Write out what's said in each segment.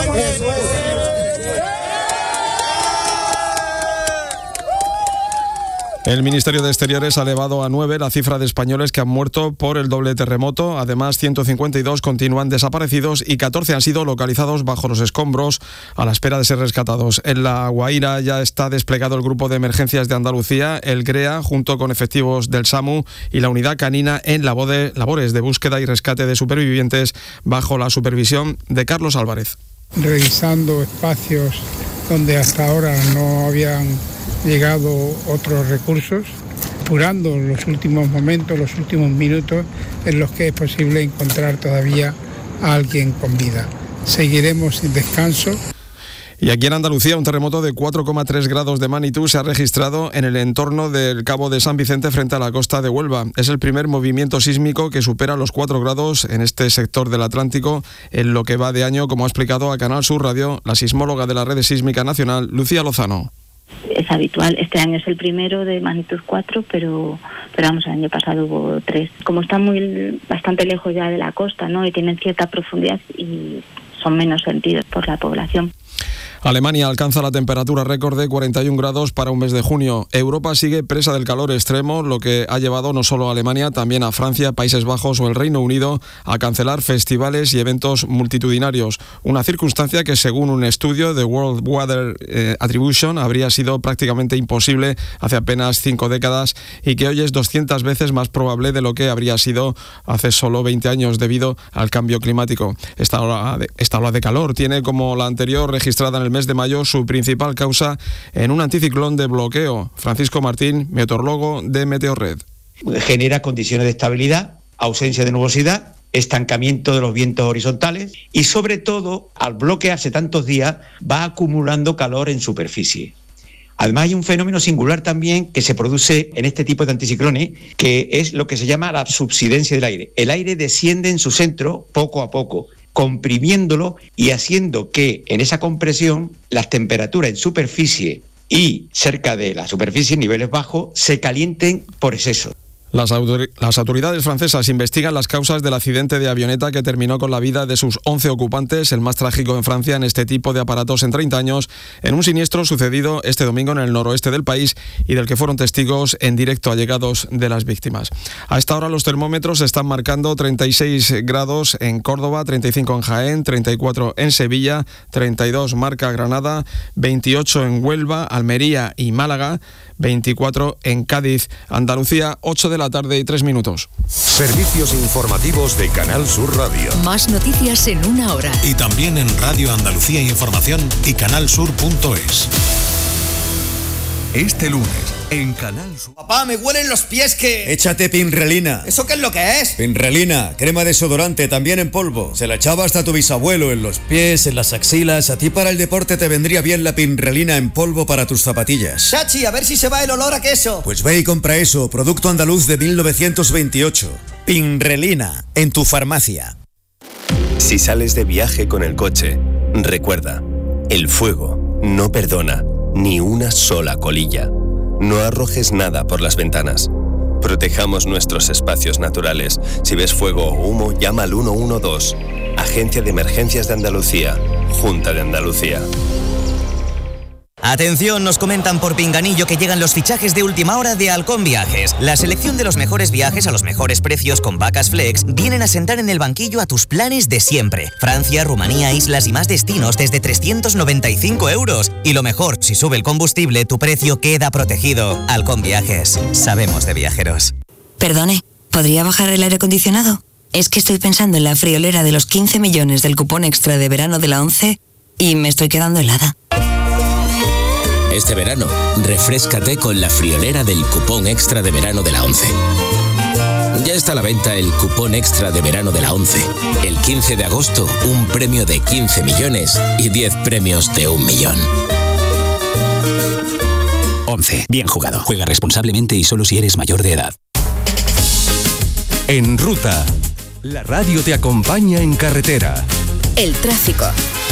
El Ministerio de Exteriores ha elevado a 9 la cifra de españoles que han muerto por el doble terremoto. Además, 152 continúan desaparecidos y 14 han sido localizados bajo los escombros a la espera de ser rescatados. En La Guaira ya está desplegado el Grupo de Emergencias de Andalucía, el GREA, junto con efectivos del SAMU y la Unidad Canina en labores de búsqueda y rescate de supervivientes bajo la supervisión de Carlos Álvarez. Revisando espacios donde hasta ahora no habían llegado otros recursos, apurando los últimos momentos, los últimos minutos en los que es posible encontrar todavía a alguien con vida. Seguiremos sin descanso. Y aquí en Andalucía un terremoto de 4,3 grados de magnitud se ha registrado en el entorno del Cabo de San Vicente frente a la costa de Huelva. Es el primer movimiento sísmico que supera los 4 grados en este sector del Atlántico en lo que va de año, como ha explicado a Canal Sur Radio la sismóloga de la Red Sísmica Nacional, Lucía Lozano. Es habitual, este año es el primero de magnitud 4, pero vamos, el año pasado hubo 3. Como están bastante lejos ya de la costa, ¿no?, y tienen cierta profundidad y son menos sentidos por la población. Alemania alcanza la temperatura récord de 41 grados para un mes de junio. Europa sigue presa del calor extremo, lo que ha llevado no solo a Alemania, también a Francia, Países Bajos o el Reino Unido a cancelar festivales y eventos multitudinarios. Una circunstancia que, según un estudio de World Weather Attribution, habría sido prácticamente imposible hace apenas 5 décadas y que hoy es 200 veces más probable de lo que habría sido hace solo 20 años debido al cambio climático. Esta ola de calor tiene, como la anterior registrada en el mes de mayo, su principal causa en un anticiclón de bloqueo. Francisco Martín, meteorólogo de Meteorred. Genera condiciones de estabilidad, ausencia de nubosidad, estancamiento de los vientos horizontales y, sobre todo, al bloquearse tantos días, va acumulando calor en superficie. Además, hay un fenómeno singular también que se produce en este tipo de anticiclones, que es lo que se llama la subsidencia del aire. El aire desciende en su centro poco a poco, comprimiéndolo y haciendo que en esa compresión las temperaturas en superficie y cerca de la superficie, en niveles bajos, se calienten por exceso. Las autoridades francesas investigan las causas del accidente de avioneta que terminó con la vida de sus 11 ocupantes, el más trágico en Francia en este tipo de aparatos en 30 años, en un siniestro sucedido este domingo en el noroeste del país y del que fueron testigos en directo allegados de las víctimas. A esta hora los termómetros están marcando 36 grados en Córdoba, 35 en Jaén, 34 en Sevilla, 32 marca Granada, 28 en Huelva, Almería y Málaga, 24 en Cádiz. Andalucía, 8 de la tarde y 3 minutos. Servicios informativos de Canal Sur Radio. Más noticias en una hora. Y también en Radio Andalucía Información y canalsur.es. Este lunes, en Canal Sur. Papá, me huelen los pies que... Échate Pinrelina. ¿Eso qué es lo que es? Pinrelina, crema desodorante, también en polvo. Se la echaba hasta tu bisabuelo en los pies, en las axilas. A ti para el deporte te vendría bien la Pinrelina en polvo para tus zapatillas. Chachi, a ver si se va el olor a queso. Pues ve y compra eso, producto andaluz de 1928. Pinrelina, en tu farmacia. Si sales de viaje con el coche, recuerda, el fuego no perdona ni una sola colilla. No arrojes nada por las ventanas. Protejamos nuestros espacios naturales. Si ves fuego o humo, llama al 112. Agencia de Emergencias de Andalucía. Junta de Andalucía. Atención, nos comentan por Pinganillo que llegan los fichajes de última hora de Halcón Viajes. La selección de los mejores viajes a los mejores precios con vacas flex vienen a sentar en el banquillo a tus planes de siempre. Francia, Rumanía, islas y más destinos desde 395 euros. Y lo mejor, si sube el combustible, tu precio queda protegido. Halcón Viajes. Sabemos de viajeros. Perdone, ¿podría bajar el aire acondicionado? Es que estoy pensando en la friolera de los 15 millones del cupón extra de verano de la 11 y me estoy quedando helada. Este verano, refréscate con la friolera del cupón extra de verano de la 11. Ya está a la venta el cupón extra de verano de la 11. El 15 de agosto, un premio de 15 millones y 10 premios de 1 millón. 11. Bien jugado. Juega responsablemente y solo si eres mayor de edad. En ruta, la radio te acompaña en carretera. El tráfico.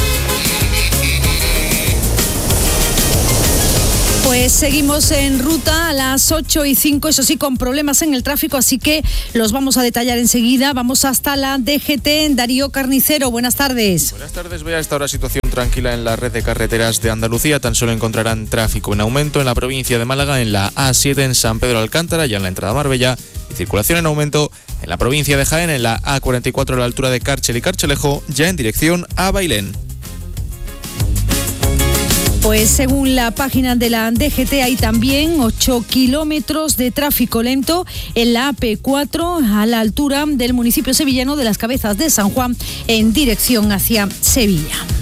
Pues seguimos en ruta a las 8:05, eso sí, con problemas en el tráfico, así que los vamos a detallar enseguida. Vamos hasta la DGT en Darío Carnicero. Buenas tardes. Buenas tardes, vea esta hora situación tranquila en la red de carreteras de Andalucía. Tan solo encontrarán tráfico en aumento en la provincia de Málaga, en la A7 en San Pedro Alcántara, ya en la entrada a Marbella, y circulación en aumento en la provincia de Jaén, en la A44 a la altura de Cárchel y Carchelejo, ya en dirección a Bailén. Pues según la página de la DGT hay también 8 kilómetros de tráfico lento en la AP4 a la altura del municipio sevillano de Las Cabezas de San Juan en dirección hacia Sevilla.